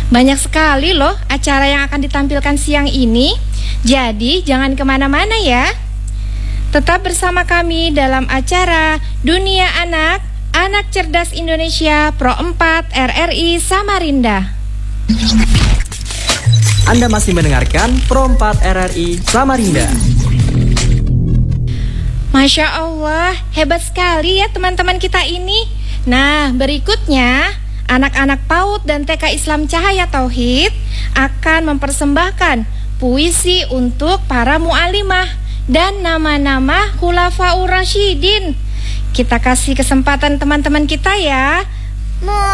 Banyak sekali loh acara yang akan ditampilkan siang ini. Jadi jangan kemana-mana ya. Tetap bersama kami dalam acara Dunia Anak, Anak Cerdas Indonesia Pro 4 RRI Samarinda. Anda masih mendengarkan Pro 4 RRI Samarinda. Masya Allah, hebat sekali ya teman-teman kita ini. Nah, berikutnya anak-anak PAUD dan TK Islam Cahaya Tauhid akan mempersembahkan puisi untuk para mu'alimah dan nama-nama Khulafaur Rasyidin. Kita kasih kesempatan teman-teman kita ya.